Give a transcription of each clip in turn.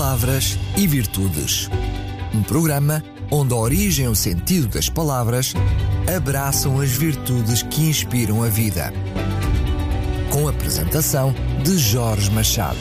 Palavras e Virtudes. Um programa onde a origem e o sentido das palavras abraçam as virtudes que inspiram a vida. Com a apresentação de Jorge Machado.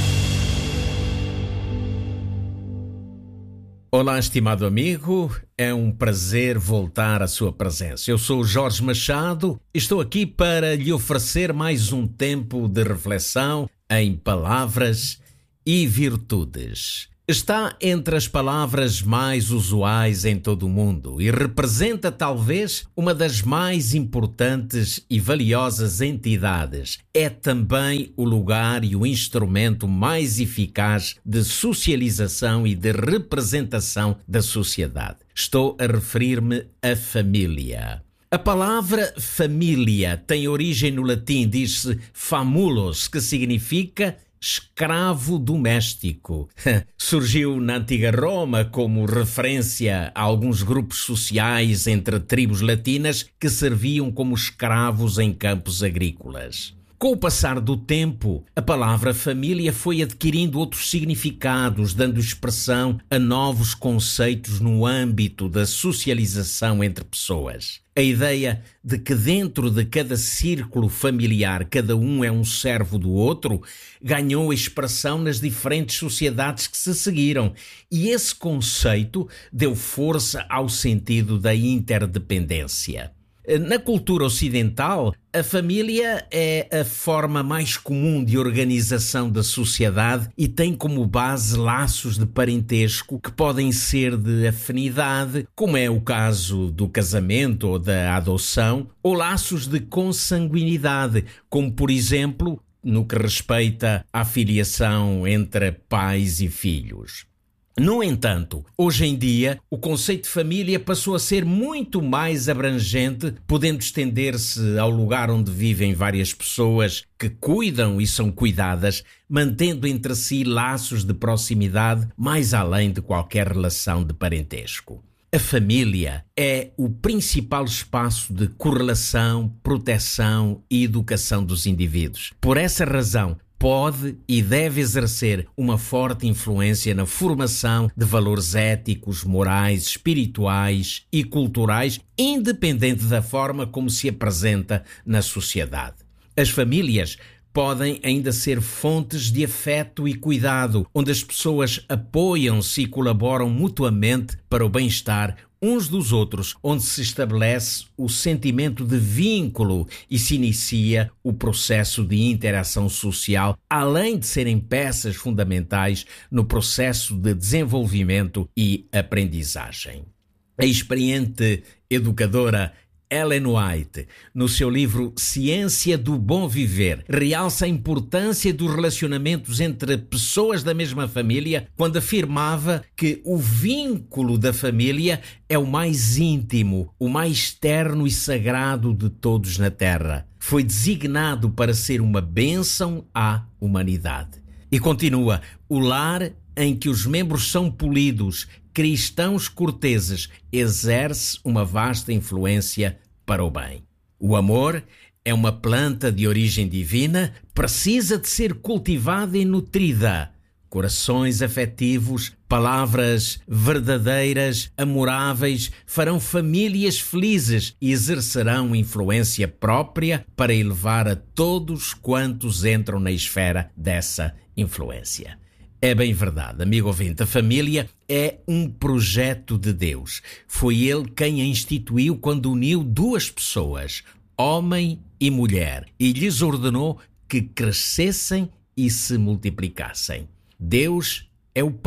Olá, estimado amigo, é um prazer voltar à sua presença. Eu sou o Jorge Machado e estou aqui para lhe oferecer mais um tempo de reflexão em palavras e virtudes. Está entre as palavras mais usuais em todo o mundo e representa talvez uma das mais importantes e valiosas entidades. É também o lugar e o instrumento mais eficaz de socialização e de representação da sociedade. Estou a referir-me à família. A palavra família tem origem no latim, diz-se famulos, que significa escravo doméstico. Surgiu na antiga Roma como referência a alguns grupos sociais entre tribos latinas que serviam como escravos em campos agrícolas. Com o passar do tempo, a palavra família foi adquirindo outros significados, dando expressão a novos conceitos no âmbito da socialização entre pessoas. A ideia de que dentro de cada círculo familiar cada um é um servo do outro ganhou expressão nas diferentes sociedades que se seguiram, e esse conceito deu força ao sentido da interdependência. Na cultura ocidental, a família é a forma mais comum de organização da sociedade e tem como base laços de parentesco que podem ser de afinidade, como é o caso do casamento ou da adoção, ou laços de consanguinidade, como por exemplo no que respeita à filiação entre pais e filhos. No entanto, hoje em dia, o conceito de família passou a ser muito mais abrangente, podendo estender-se ao lugar onde vivem várias pessoas que cuidam e são cuidadas, mantendo entre si laços de proximidade mais além de qualquer relação de parentesco. A família é o principal espaço de correlação, proteção e educação dos indivíduos. Por essa razão, pode e deve exercer uma forte influência na formação de valores éticos, morais, espirituais e culturais, independente da forma como se apresenta na sociedade. As famílias podem ainda ser fontes de afeto e cuidado, onde as pessoas apoiam-se e colaboram mutuamente para o bem-estar uns dos outros, onde se estabelece o sentimento de vínculo e se inicia o processo de interação social, além de serem peças fundamentais no processo de desenvolvimento e aprendizagem. A experiente educadora Ellen White, no seu livro Ciência do Bom Viver, realça a importância dos relacionamentos entre pessoas da mesma família quando afirmava que o vínculo da família é o mais íntimo, o mais terno e sagrado de todos na Terra. Foi designado para ser uma bênção à humanidade. E continua, o lar em que os membros são polidos, cristãos corteses, exerce uma vasta influência para o bem. O amor é uma planta de origem divina, precisa de ser cultivada e nutrida. Corações afetivos, palavras verdadeiras, amoráveis, farão famílias felizes e exercerão influência própria para elevar a todos quantos entram na esfera dessa influência. É bem verdade, amigo ouvinte, a família é um projeto de Deus. Foi Ele quem a instituiu quando uniu duas pessoas, homem e mulher, e lhes ordenou que crescessem e se multiplicassem. Deus é o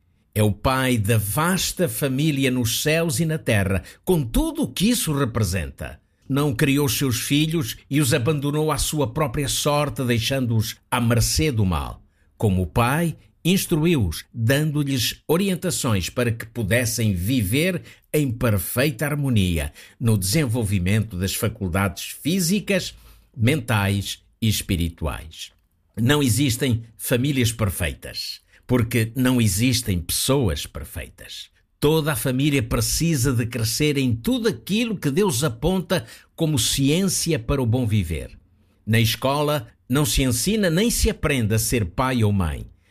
Pai da vasta família nos céus e na terra, com tudo o que isso representa. Não criou os seus filhos e os abandonou à sua própria sorte, deixando-os à mercê do mal. Como Pai, instruiu-os, dando-lhes orientações para que pudessem viver em perfeita harmonia no desenvolvimento das faculdades físicas, mentais e espirituais. Não existem famílias perfeitas, porque não existem pessoas perfeitas. Toda a família precisa de crescer em tudo aquilo que Deus aponta como ciência para o bom viver. Na escola não se ensina nem se aprende a ser pai ou mãe.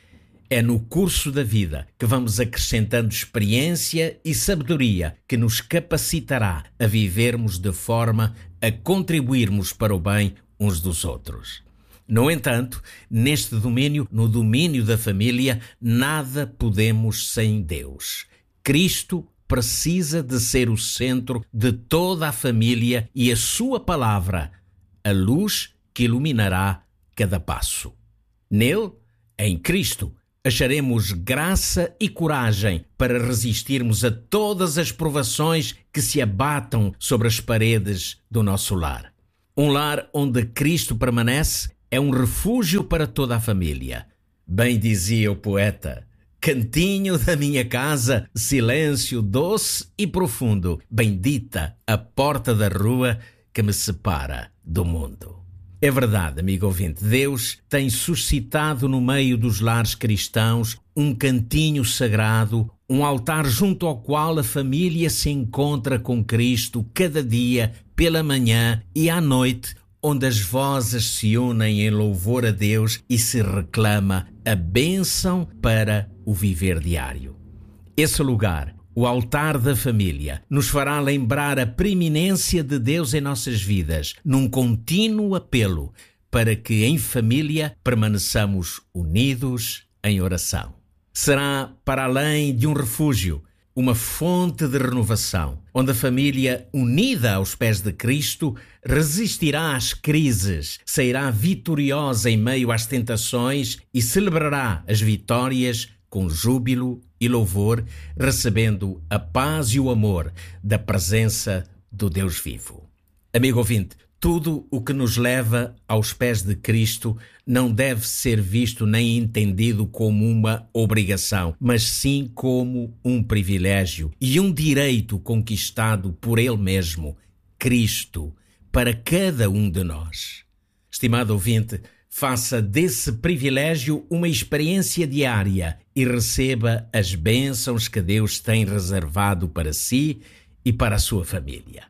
É no curso da vida que vamos acrescentando experiência e sabedoria que nos capacitará a vivermos de forma a contribuirmos para o bem uns dos outros. No entanto, neste domínio, no domínio da família, nada podemos sem Deus. Cristo precisa de ser o centro de toda a família e a sua palavra, a luz que iluminará cada passo. Nele, em Cristo, acharemos graça e coragem para resistirmos a todas as provações que se abatam sobre as paredes do nosso lar. Um lar onde Cristo permanece é um refúgio para toda a família. Bem dizia o poeta: cantinho da minha casa, silêncio doce e profundo, bendita a porta da rua que me separa do mundo. É verdade, amigo ouvinte, Deus tem suscitado no meio dos lares cristãos um cantinho sagrado, um altar junto ao qual a família se encontra com Cristo cada dia, pela manhã e à noite, onde as vozes se unem em louvor a Deus e se reclama a bênção para o viver diário. Esse lugar, o altar da família, nos fará lembrar a preeminência de Deus em nossas vidas, num contínuo apelo para que em família permaneçamos unidos em oração. Será, para além de um refúgio, uma fonte de renovação, onde a família, unida aos pés de Cristo, resistirá às crises, sairá vitoriosa em meio às tentações e celebrará as vitórias com júbilo e louvor, recebendo a paz e o amor da presença do Deus vivo. Amigo ouvinte, tudo o que nos leva aos pés de Cristo não deve ser visto nem entendido como uma obrigação, mas sim como um privilégio e um direito conquistado por Ele mesmo, Cristo, para cada um de nós. Estimado ouvinte, faça desse privilégio uma experiência diária e receba as bênçãos que Deus tem reservado para si e para a sua família.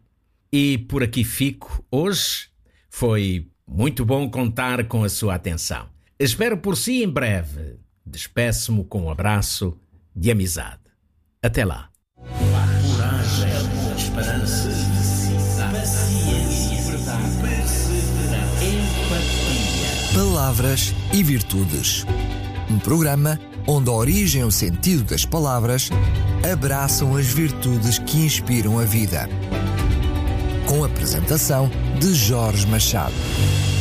E por aqui fico hoje. Foi muito bom contar com a sua atenção. Espero por si em breve. Despeço-me com um abraço de amizade. Até lá. Coragem, esperança, paciência, perseverança, empatia. Palavras e Virtudes. Um programa onde a origem e o sentido das palavras abraçam as virtudes que inspiram a vida. Com a apresentação de Jorge Machado.